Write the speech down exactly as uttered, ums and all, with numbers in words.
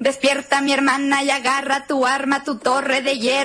Despierta mi hermana y agarra tu arma, tu torre de hierro.